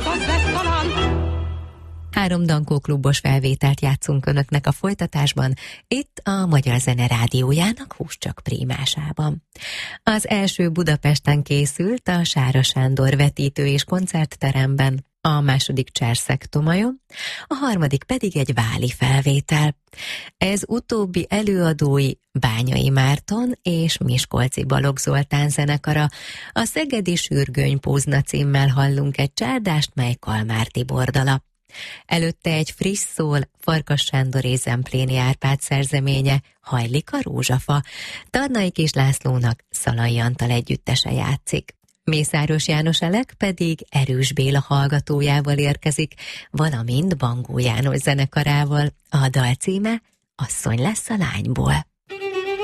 igaz lesz talán. 3 Dankó klubos felvételt játszunk önöknek a folytatásban, itt a Magyar Zene Rádiójának Húscsak prímásában. Az első Budapesten készült a Sára Sándor vetítő és koncertteremben, a második Cserszeg Tomajon, a harmadik pedig egy váli felvétel. Ez utóbbi előadói Bányai Márton és Miskolci Balogh Zoltán zenekara. A Szegedi Sürgöny-Pózna címmel hallunk egy csárdást, mely Kalmár Tibor dala. Előtte egy friss szól, Farkas Sándor Zempléni Árpád szerzeménye, Hajlik a rózsafa. Tarnai Kis Lászlónak Szalai Antal együttese játszik. Mészáros János Elek pedig Erős Béla hallgatójával érkezik, valamint Bangó János zenekarával. A dal címe Asszony lesz a lányból.